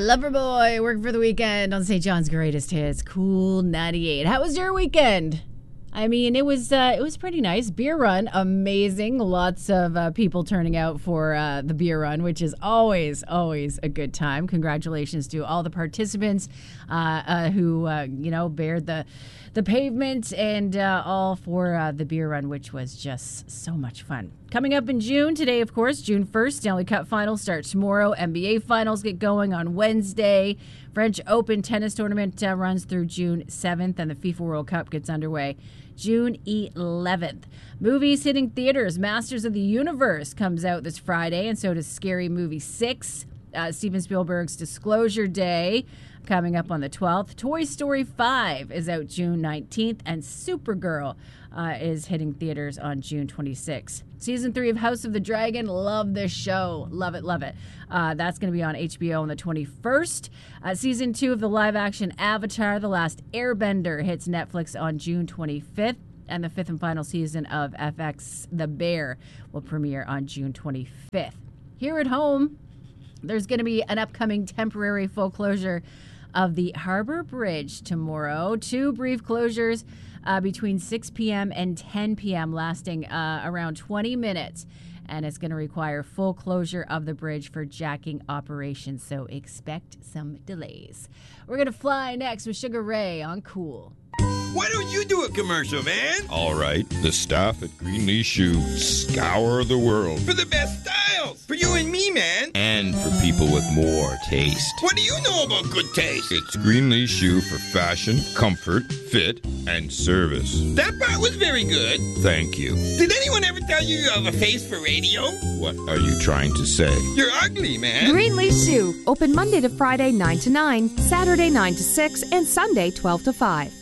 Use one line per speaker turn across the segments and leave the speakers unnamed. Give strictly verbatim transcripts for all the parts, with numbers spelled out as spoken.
Loverboy, working for the weekend on Saint John's Greatest Hits, Cool ninety-eight. How was your weekend? I mean, it was uh, it was pretty nice. Beer run, amazing. Lots of uh, people turning out for uh, the beer run, which is always, always a good time. Congratulations to all the participants uh, uh, who, uh, you know, bared the the pavement and uh, all for uh, the beer run, which was just so much fun. Coming up in June, today, of course, June first, Stanley Cup Finals start tomorrow. N B A Finals get going on Wednesday. French Open tennis tournament uh, runs through June seventh, and the FIFA World Cup gets underway June eleventh. Movies hitting theaters. Masters of the Universe comes out this Friday, and so does Scary Movie six. Uh, Steven Spielberg's Disclosure Day coming up on the twelfth. Toy Story five is out June nineteenth, and Supergirl uh, is hitting theaters on June twenty-sixth. Season three of House of the Dragon. Love this show. Love it, love it. Uh, that's going to be on H B O on the twenty-first. Uh, season two of the live-action Avatar, The Last Airbender, hits Netflix on June twenty-fifth. And the fifth and final season of F X The Bear will premiere on June twenty-fifth. Here at home, there's going to be an upcoming temporary full closure of the Harbor Bridge tomorrow. Two brief closures uh, between six p.m. and ten p.m. lasting uh, around twenty minutes. And it's going to require full closure of the bridge for jacking operations, so expect some delays. We're going to fly next with Sugar Ray on Cool.
Why don't you do a commercial, man?
All right. The staff at Greenleaf Shoe scour the world.
For the best styles. For you and me, man.
And for people with more taste.
What do you know about good taste?
It's Greenleaf Shoe for fashion, comfort, fit, and service.
That part was very good.
Thank you.
Did anyone ever tell you you have a face for radio?
What are you trying to say?
You're ugly, man.
Greenleaf Shoe. Open Monday to Friday, nine to nine, Saturday, nine to six, and Sunday, twelve to five.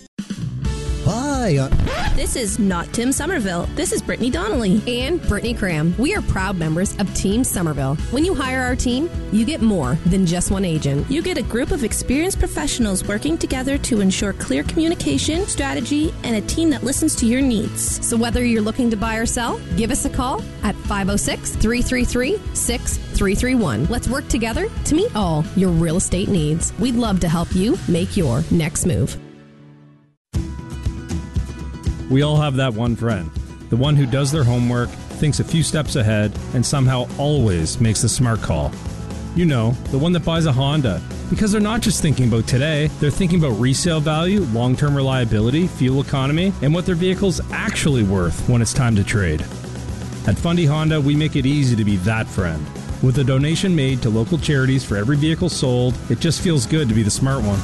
Hi. Uh-
this is not Tim Somerville. This is Brittany Donnelly.
And Brittany Cram. We are proud members of Team Somerville. When you hire our team, you get more than just one agent.
You get a group of experienced professionals working together to ensure clear communication, strategy, and a team that listens to your needs.
So whether you're looking to buy or sell, give us a call at five oh six, three three three, six three three one. Let's work together to meet all your real estate needs. We'd love to help you make your next move.
We all have that one friend, the one who does their homework, thinks a few steps ahead, and somehow always makes the smart call. You know, the one that buys a Honda, because they're not just thinking about today, they're thinking about resale value, long-term reliability, fuel economy, and what their vehicle's actually worth when it's time to trade. At Fundy Honda, we make it easy to be that friend. With a donation made to local charities for every vehicle sold, it just feels good to be the smart one.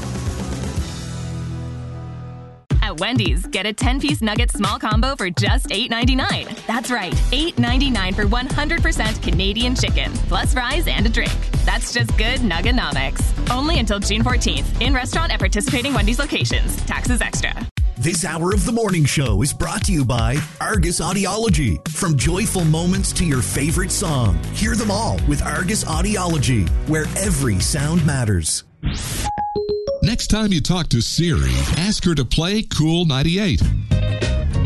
At Wendy's, get a ten-piece nugget small combo for just eight ninety-nine. That's right, eight ninety-nine for one hundred percent Canadian chicken, plus fries and a drink. That's just good Nuggenomics. Only until June fourteenth, in-restaurant at participating Wendy's locations. Taxes extra.
This hour of the morning show is brought to you by Argus Audiology. From joyful moments to your favorite song, hear them all with Argus Audiology, where every sound matters.
Next time you talk to Siri, ask her to play Cool ninety-eight.